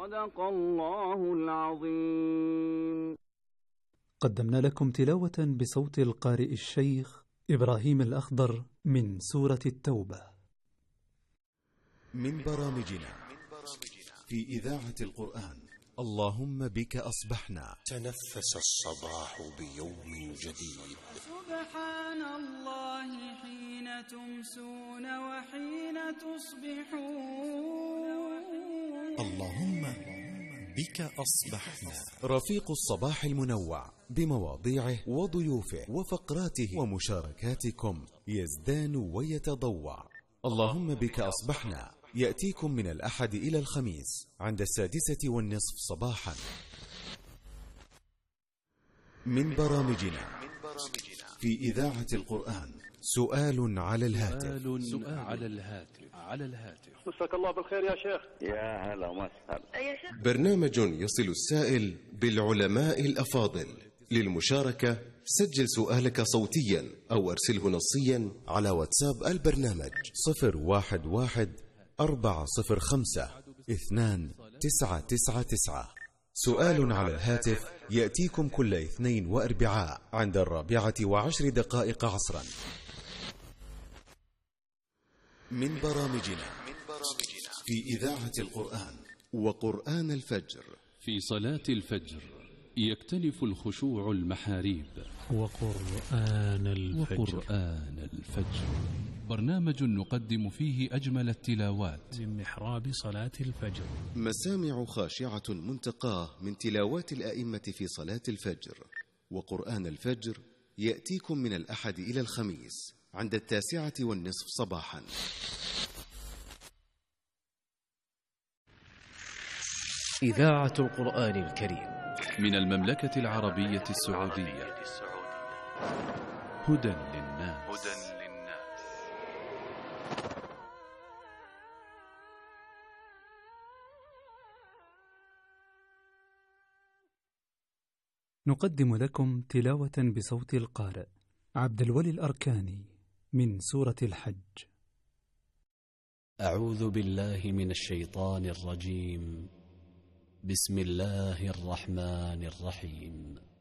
صدق الله العظيم. قدمنا لكم تلاوة بصوت القارئ الشيخ إبراهيم الأخضر من سورة التوبة. من برامجنا في إذاعة القرآن اللهم بك أصبحنا. تنفس الصباح بيوم جديد. سبحان الله حين تمسون وحين تصبحون. اللهم بك أصبحنا. رفيق الصباح المنوع بمواضيعه وضيوفه وفقراته ومشاركاتكم يزدان ويتضوع. اللهم بك أصبحنا يأتيكم من الأحد إلى الخميس عند 6:30 صباحا. من برامجنا في إذاعة القرآن سؤال على الهاتف. على الهاتف. مساك الله بالخير يا شيخ. يا هلا وسهلا يا شيخ. برنامج يصل السائل بالعلماء الأفاضل. للمشاركة سجل سؤالك صوتيا أو أرسله نصيا على واتساب البرنامج 011-405-2999. سؤال على الهاتف يأتيكم كل اثنين وأربعاء عند 4:10 عصرا. من برامجنا في إذاعة القرآن وقرآن الفجر. في صلاة الفجر يكتنف الخشوع المحاريب. وقرآن الفجر برنامج نقدم فيه أجمل التلاوات من محراب صلاة الفجر. مسامع خاشعة منتقاه من تلاوات الأئمة في صلاة الفجر. وقرآن الفجر يأتيكم من الأحد إلى الخميس عند 9:10 صباحا. إذاعة القرآن الكريم من المملكة العربية السعودية. هدى للناس. نقدم لكم تلاوة بصوت القارئ عبد الولي الأركاني من سورة الحج. أعوذ بالله من الشيطان الرجيم. بسم الله الرحمن الرحيم.